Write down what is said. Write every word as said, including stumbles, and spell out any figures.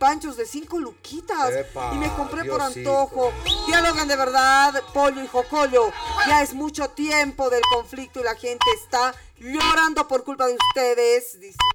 panchos de cinco luquitas. Epa, y me compré por Diosito. antojo. Dialogan de verdad, Pollo y Jocollo. Ya es mucho tiempo del conflicto y la gente está llorando por culpa de ustedes. Dice.